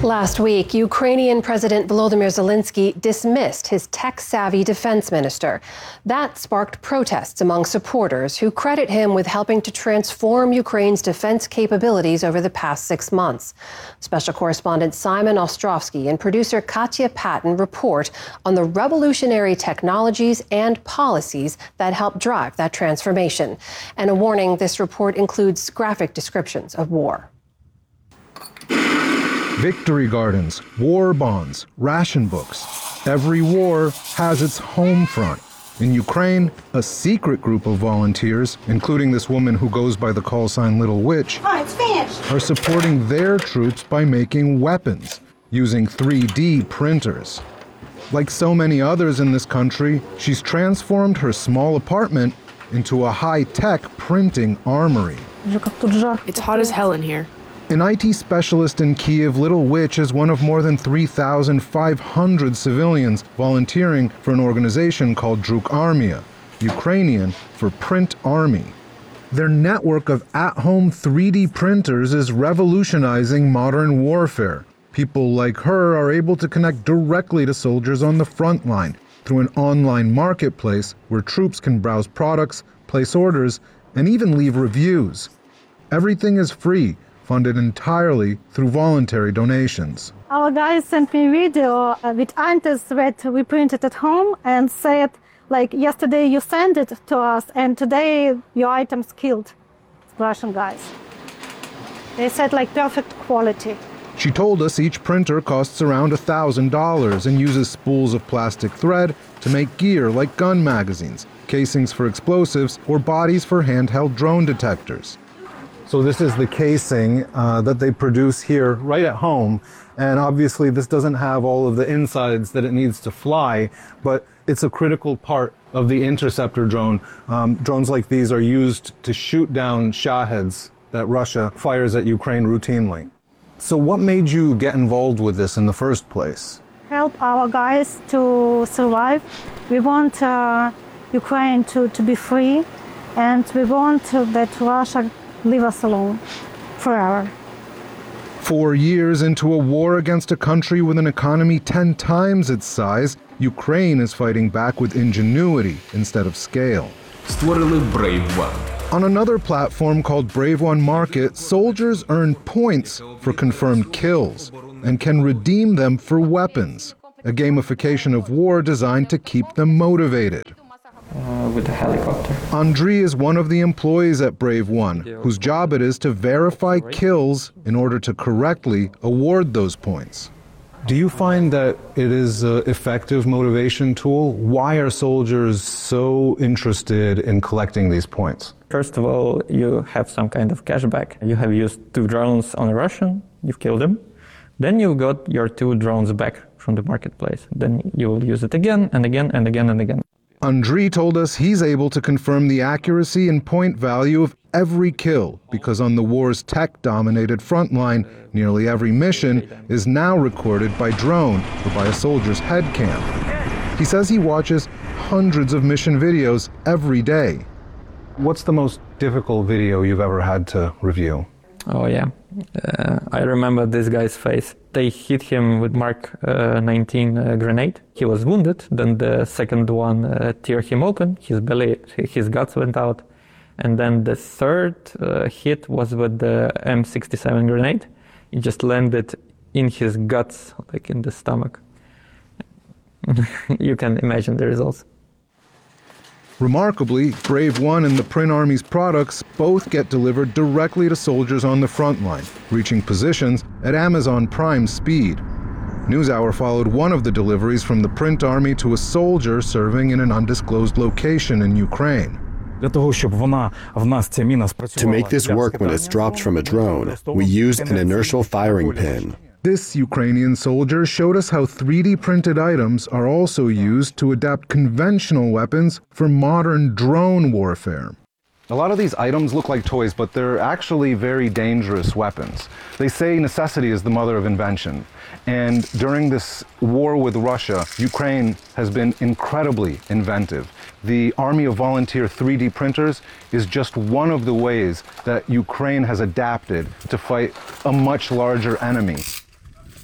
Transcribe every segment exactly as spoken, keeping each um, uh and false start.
Last week, Ukrainian President Volodymyr Zelensky dismissed his tech-savvy defense minister. That sparked protests among supporters who credit him with helping to transform Ukraine's defense capabilities over the past six months. Special correspondent Simon Ostrovsky and producer Katya Patton report on the revolutionary technologies and policies that help drive that transformation. And a warning, this report includes graphic descriptions of war. Victory gardens, war bonds, ration books. Every war has its home front. In Ukraine, a secret group of volunteers, including this woman who goes by the call sign Little Witch, oh, it's finished. are supporting their troops by making weapons using three D printers. Like so many others in this country, she's transformed her small apartment into a high-tech printing armory. It's hot as hell in here. An I T specialist in Kyiv, Little Witch is one of more than three thousand five hundred civilians volunteering for an organization called Druk Armia, Ukrainian for Print Army. Their network of at-home three D printers is revolutionizing modern warfare. People like her are able to connect directly to soldiers on the front line through an online marketplace where troops can browse products, place orders, and even leave reviews. Everything is free, funded entirely through voluntary donations. Our guys sent me a video with items that we printed at home and said, like, yesterday you sent it to us and today your items killed Russian guys. They said, like, perfect quality. She told us each printer costs around one thousand dollars and uses spools of plastic thread to make gear like gun magazines, casings for explosives, or bodies for handheld drone detectors. So this is the casing uh, that they produce here right at home. And obviously this doesn't have all of the insides that it needs to fly, but it's a critical part of the interceptor drone. Um, drones like these are used to shoot down Shaheds that Russia fires at Ukraine routinely. So what made you get involved with this in the first place? Help our guys to survive. We want uh, Ukraine to, to be free, and we want uh, that Russia leave us alone forever. Four years into a war against a country with an economy ten times its size, Ukraine is fighting back with ingenuity instead of scale. Створили Brave One. On another platform called Brave One Market, soldiers earn points for confirmed kills and can redeem them for weapons, a gamification of war designed to keep them motivated. Uh, with the helicopter. Andriy is one of the employees at Brave One, whose job it is to verify kills in order to correctly award those points. Do you find that it is an effective motivation tool? Why are soldiers so interested in collecting these points? First of all, you have some kind of cashback. You have used two drones on a Russian, you've killed them. Then you got your two drones back from the marketplace. Then you will use it again and again and again and again. Andriy told us he's able to confirm the accuracy and point value of every kill because on the war's tech-dominated front line, nearly every mission is now recorded by drone or by a soldier's head cam. He says he watches hundreds of mission videos every day. What's the most difficult video you've ever had to review? Oh yeah, uh, I remember this guy's face. They hit him with Mark uh, nineteen uh, grenade. He was wounded. Then the second one uh, tear him open. His belly, his guts went out. And then the third uh, hit was with the M sixty-seven grenade. It just landed in his guts, like in the stomach. You can imagine the results. Remarkably, Brave One and the Print Army's products both get delivered directly to soldiers on the front line, reaching positions at Amazon Prime speed. NewsHour followed one of the deliveries from the Print Army to a soldier serving in an undisclosed location in Ukraine. To make this work when it's dropped from a drone, we use an inertial firing pin. This Ukrainian soldier showed us how three D printed items are also used to adapt conventional weapons for modern drone warfare. A lot of these items look like toys, but they're actually very dangerous weapons. They say necessity is the mother of invention. And during this war with Russia, Ukraine has been incredibly inventive. The Army of Volunteer three D printers is just one of the ways that Ukraine has adapted to fight a much larger enemy.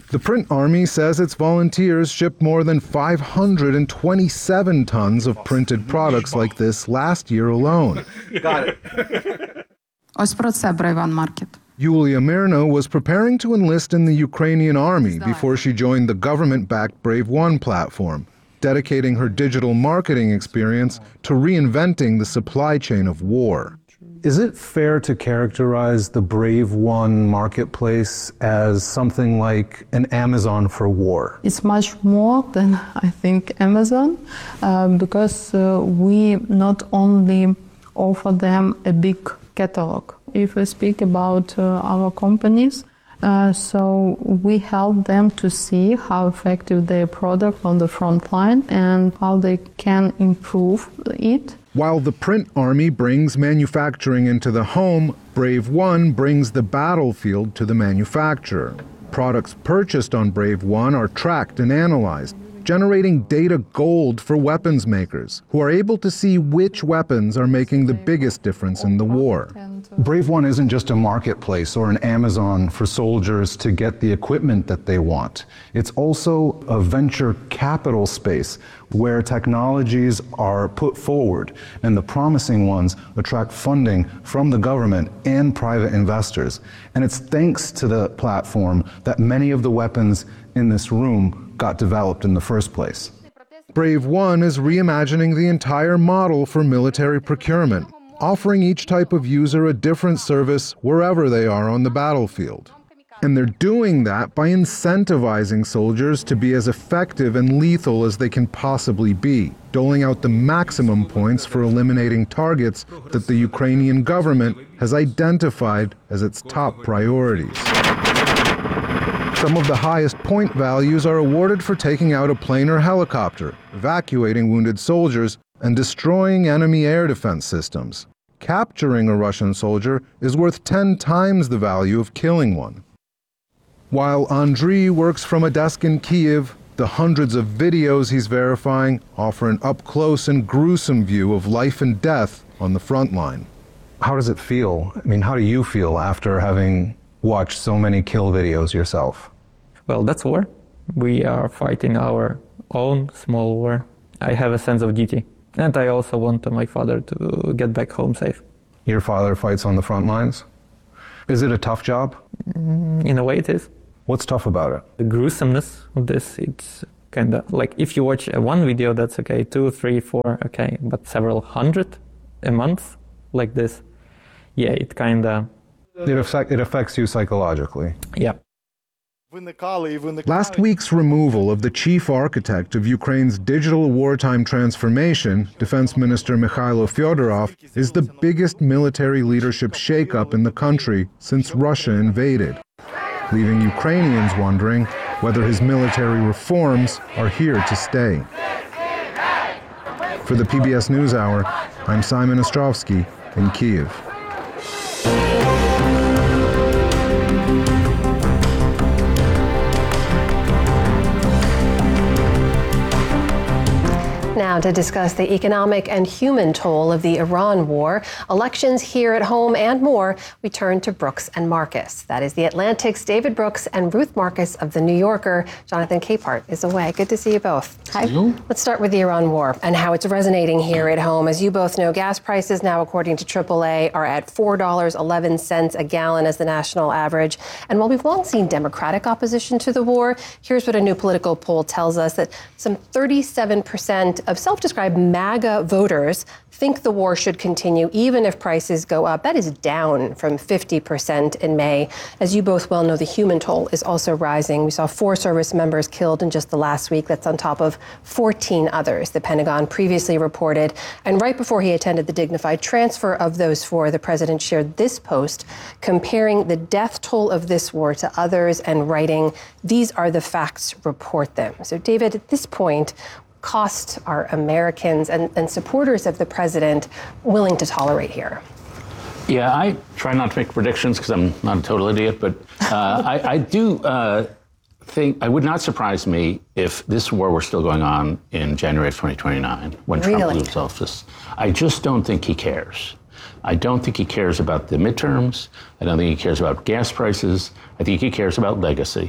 The print army says its volunteers shipped more than five hundred twenty-seven tons of printed products like this last year alone. Got it. Ось про це Brave One Market. Yulia Myrna was preparing to enlist in the Ukrainian army before she joined the government-backed Brave One platform, dedicating her digital marketing experience to reinventing the supply chain of war. Is it fair to characterize the Brave One marketplace as something like an Amazon for war? It's much more than, I think, Amazon, uh, because uh, we not only offer them a big catalog. If we speak about uh, our companies, uh, so we help them to see how effective their product on the front line and how they can improve it. While the print army brings manufacturing into the home, Brave One brings the battlefield to the manufacturer. Products purchased on Brave One are tracked and analyzed, generating data gold for weapons makers, who are able to see which weapons are making the biggest difference in the war. Brave One isn't just a marketplace or an Amazon for soldiers to get the equipment that they want. It's also a venture capital space where technologies are put forward, and the promising ones attract funding from the government and private investors. And it's thanks to the platform that many of the weapons in this room got developed in the first place. Brave One is reimagining the entire model for military procurement, offering each type of user a different service wherever they are on the battlefield. And they're doing that by incentivizing soldiers to be as effective and lethal as they can possibly be, doling out the maximum points for eliminating targets that the Ukrainian government has identified as its top priorities. Some of the highest point values are awarded for taking out a plane or helicopter, evacuating wounded soldiers, and destroying enemy air defense systems. Capturing a Russian soldier is worth ten times the value of killing one. While Andriy works from a desk in Kyiv, the hundreds of videos he's verifying offer an up-close and gruesome view of life and death on the front line. How does it feel? I mean, how do you feel after having watched so many kill videos yourself? Well, that's war. We are fighting our own small war. I have a sense of duty. And I also want my father to get back home safe. Your father fights on the front lines? Is it a tough job? In a way it is. What's tough about it? The gruesomeness of this, it's kind of like if you watch one video, that's okay, two, three, four, okay, but several hundred a month like this, yeah, it kind of... It, affect, it affects you psychologically. Yeah. Last week's removal of the chief architect of Ukraine's digital wartime transformation, Defense Minister Mikhailo Fyodorov, is the biggest military leadership shakeup in the country since Russia invaded, leaving Ukrainians wondering whether his military reforms are here to stay. For the P B S NewsHour, I'm Simon Ostrovsky in Kyiv. Now to discuss the economic and human toll of the Iran war, elections here at home and more, we turn to Brooks and Marcus. That is The Atlantic's David Brooks and Ruth Marcus of The New Yorker. Jonathan Capehart is away. Good to see you both. Hi. Let's start with the Iran war and how it's resonating here at home. As you both know, gas prices now, according to triple A, are at four dollars and eleven cents a gallon as the national average. And while we've long seen Democratic opposition to the war, here's what a new political poll tells us, that some thirty-seven percent of self-described MAGA voters think the war should continue even if prices go up. That is down from fifty percent in May. As you both well know, the human toll is also rising. We saw four service members killed in just the last week. That's on top of fourteen others, the Pentagon previously reported. And right before he attended the dignified transfer of those four, the president shared this post comparing the death toll of this war to others and writing, "These are the facts, report them." So David, at this point, cost are Americans and, and supporters of the president willing to tolerate here? Yeah, I try not to make predictions because I'm not a total idiot, but uh, I, I do uh, think, it would not surprise me if this war were still going on in January of twenty twenty-nine when Really? Trump loses office. I just don't think he cares. I don't think he cares about the midterms. I don't think he cares about gas prices. I think he cares about legacy.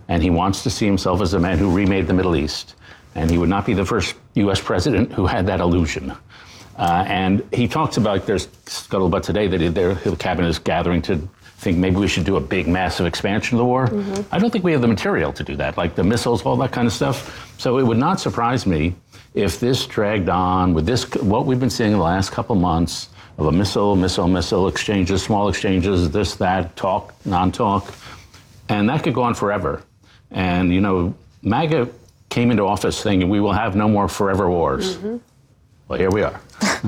And he wants to see himself as a man who remade the Middle East. And he would not be the first U S president who had that illusion. Uh, and he talks about, there's scuttlebutt today that the cabinet is gathering to think maybe we should do a big, massive expansion of the war. Mm-hmm. I don't think we have the material to do that, like the missiles, all that kind of stuff. So it would not surprise me if this dragged on with this, what we've been seeing in the last couple months of a missile, missile, missile exchanges, small exchanges, this, that, talk, non-talk, and that could go on forever. And, you know, MAGA came into office thinking we will have no more forever wars. Mm-hmm. Well, here we are.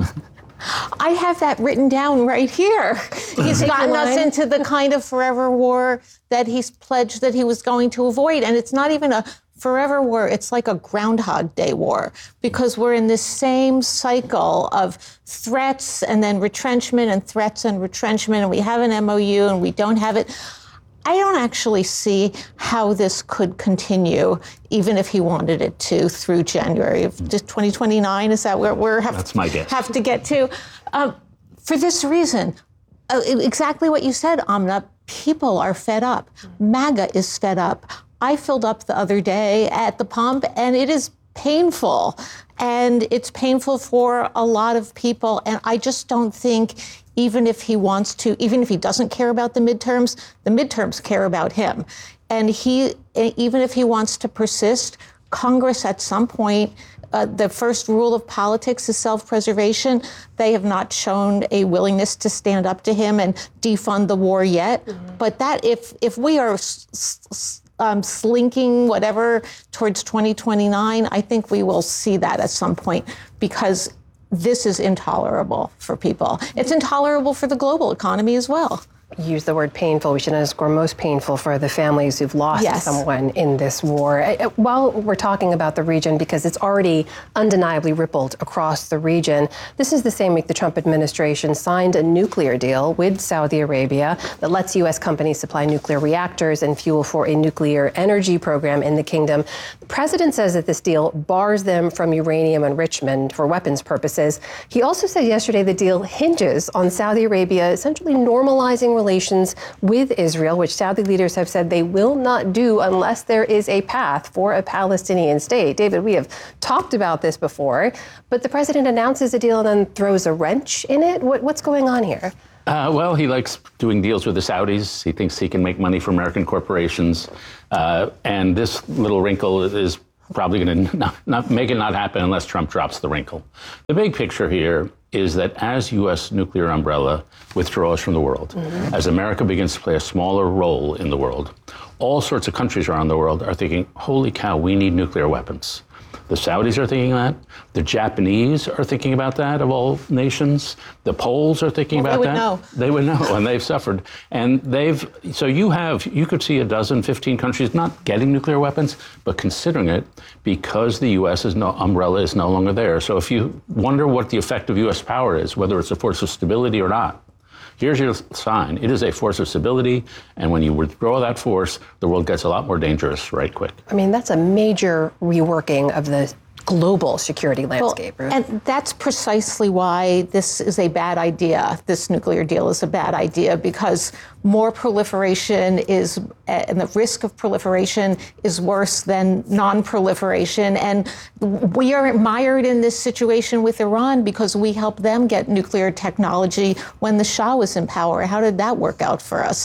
I have that written down right here. He's gotten us into the kind of forever war that he's pledged that he was going to avoid. And it's not even a forever war, it's like a Groundhog Day war, because we're in this same cycle of threats and then retrenchment and threats and retrenchment, and we have an M O U and we don't have it. I don't actually see how this could continue, even if he wanted it to, through January of twenty twenty-nine. Is that where we're have, That's my guess. have to get to? Um, for this reason, uh, exactly what you said, Amna, people are fed up. MAGA is fed up. I filled up the other day at the pump, and it is painful. And it's painful for a lot of people. And I just don't think, even if he wants to, even if he doesn't care about the midterms, the midterms care about him. And he, even if he wants to persist, Congress at some point, uh, the first rule of politics is self-preservation. They have not shown a willingness to stand up to him and defund the war yet. Mm-hmm. But that, if if we are s- s- um, slinking whatever towards twenty twenty-nine, I think we will see that at some point, because this is intolerable for people. It's intolerable for the global economy as well. Use the word painful. We should underscore most painful for the families who've lost yes. someone in this war. While we're talking about the region, because it's already undeniably rippled across the region, this is the same week the Trump administration signed a nuclear deal with Saudi Arabia that lets U S companies supply nuclear reactors and fuel for a nuclear energy program in the kingdom. The president says that this deal bars them from uranium enrichment for weapons purposes. He also said yesterday the deal hinges on Saudi Arabia essentially normalizing relations with Israel, which Saudi leaders have said they will not do unless there is a path for a Palestinian state. David, we have talked about this before, but the president announces a deal and then throws a wrench in it. What, what's going on here? Uh, well, he likes doing deals with the Saudis. He thinks he can make money for American corporations. Uh, and this little wrinkle is probably going to not, not make it not happen unless Trump drops the wrinkle. The big picture here is that as U S nuclear umbrella withdraws from the world, mm-hmm. as America begins to play a smaller role in the world, all sorts of countries around the world are thinking, holy cow, we need nuclear weapons. The Saudis are thinking that. The Japanese are thinking about that, of all nations. The Poles are thinking well, about they that. Know. They would know, and they've suffered. And they've, so you have, you could see a dozen, fifteen countries not getting nuclear weapons, but considering it because the U S is no, umbrella is no longer there. So if you wonder what the effect of U S power is, whether it's a force of stability or not, here's your sign. It is a force of stability, and when you withdraw that force, the world gets a lot more dangerous right quick. I mean, that's a major reworking of the global security landscape. Well, and that's precisely why this is a bad idea. This nuclear deal is a bad idea, because more proliferation is, and the risk of proliferation is worse than non-proliferation. And we are mired in this situation with Iran because we helped them get nuclear technology when the Shah was in power. How did that work out for us?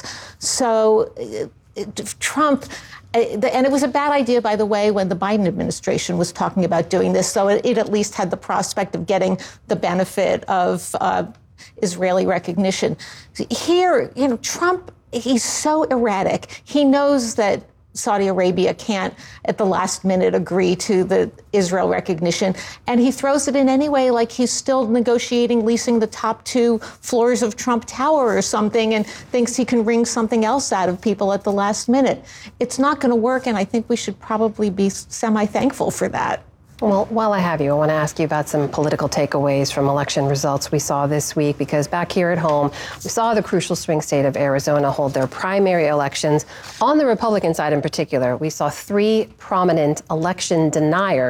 So Trump, and it was a bad idea, by the way, when the Biden administration was talking about doing this. So it, it at least had the prospect of getting the benefit of uh, Israeli recognition. Here, you know, Trump, he's so erratic. He knows that Saudi Arabia can't, at the last minute, agree to the Israel recognition. And he throws it in anyway, like he's still negotiating leasing the top two floors of Trump Tower or something, and thinks he can wring something else out of people at the last minute. It's not going to work, and I think we should probably be semi-thankful for that. Well, while I have you, I want to ask you about some political takeaways from election results we saw this week, because back here at home, we saw the crucial swing state of Arizona hold their primary elections. On the Republican side in particular, we saw three prominent election deniers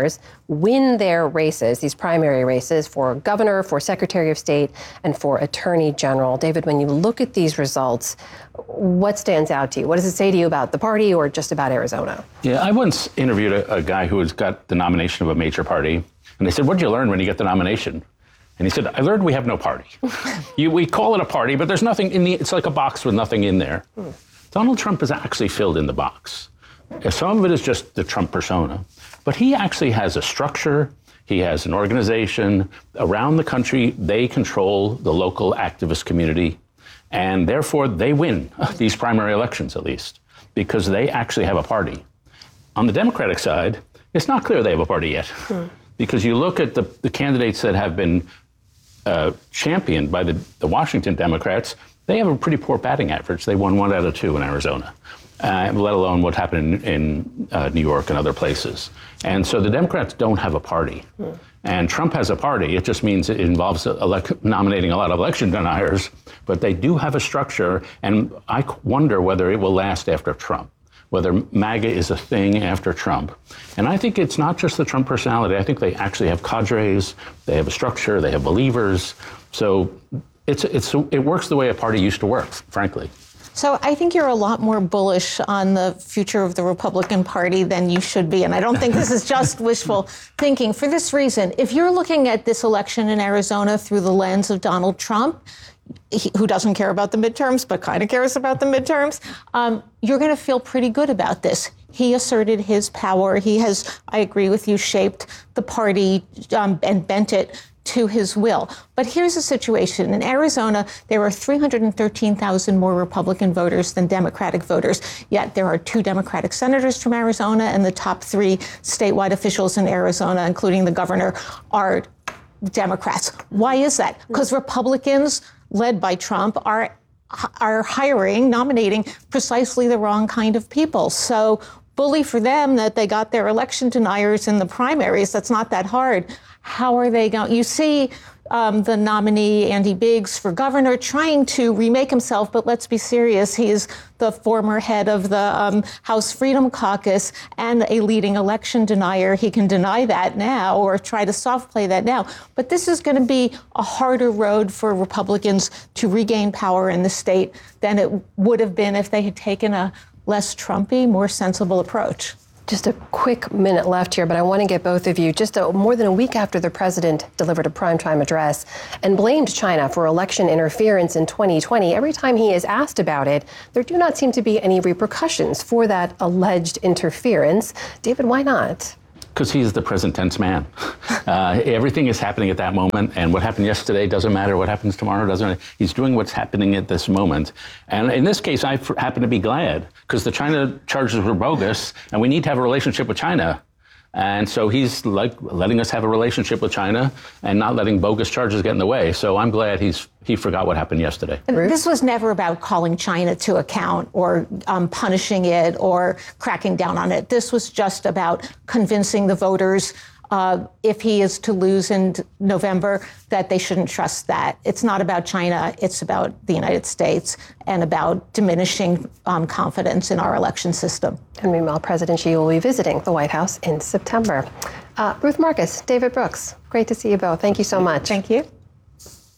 win their races, these primary races for governor, for secretary of state, and for attorney general. David, when you look at these results, what stands out to you? What does it say to you about the party or just about Arizona? Yeah, I once interviewed a, a guy who has got the nomination of a major party, and they said, "What did you learn when you get the nomination?" And he said, "I learned we have no party. you, we call it a party, but there's nothing in the, it's like a box with nothing in there." Hmm. Donald Trump has actually filled in the box. Some of it is just the Trump persona, but he actually has a structure. He has an organization around the country. They control the local activist community, and therefore they win these primary elections, at least, because they actually have a party. On the Democratic side, it's not clear they have a party yet, hmm. because you look at the, the candidates that have been uh, championed by the, the Washington Democrats, they have a pretty poor batting average. They won one out of two in Arizona, uh, let alone what happened in, in uh, New York and other places. And so the Democrats don't have a party. Hmm. And Trump has a party. It just means it involves elect- nominating a lot of election deniers, but they do have a structure, and I wonder whether it will last after Trump, whether MAGA is a thing after Trump. And I think it's not just the Trump personality. I think they actually have cadres, they have a structure, they have believers. So it's it's it works the way a party used to work, frankly. So I think you're a lot more bullish on the future of the Republican Party than you should be. And I don't think this is just wishful thinking. For this reason, if you're looking at this election in Arizona through the lens of Donald Trump, he, who doesn't care about the midterms, but kind of cares about the midterms, um, you're going to feel pretty good about this. He asserted his power. He has, I agree with you, shaped the party um, and bent it to his will. But here's the situation. In Arizona, there are three hundred thirteen thousand more Republican voters than Democratic voters, yet there are two Democratic senators from Arizona, and the top three statewide officials in Arizona, including the governor, are Democrats. Why is that? Because Republicans, led by Trump, are are hiring, nominating precisely the wrong kind of people. So bully for them that they got their election deniers in the primaries. That's not that hard. How are they going? You see um, the nominee, Andy Biggs, for governor trying to remake himself, but let's be serious. He is the former head of the um, House Freedom Caucus and a leading election denier. He can deny that now or try to soft play that now. But this is going to be a harder road for Republicans to regain power in the state than it would have been if they had taken a less Trumpy, more sensible approach. Just a quick minute left here, but I want to get both of you. Just a, more than a week after the president delivered a primetime address and blamed China for election interference in twenty twenty, every time he is asked about it, there do not seem to be any repercussions for that alleged interference. David, why not? Because he's the present tense man. Uh, everything is happening at that moment, and what happened yesterday doesn't matter. What happens tomorrow doesn't matter. He's doing what's happening at this moment. And in this case, I f- happen to be glad, because the China charges were bogus, and we need to have a relationship with China. And so he's like letting us have a relationship with China and not letting bogus charges get in the way. So I'm glad he's he forgot what happened yesterday. This was never about calling China to account or um, punishing it or cracking down on it. This was just about convincing the voters, uh, if he is to lose in November, that they shouldn't trust that. It's not about China. It's about the United States and about diminishing um, confidence in our election system. And meanwhile, President Xi will be visiting the White House in September. Uh, Ruth Marcus, David Brooks, great to see you both. Thank you so much. Thank you.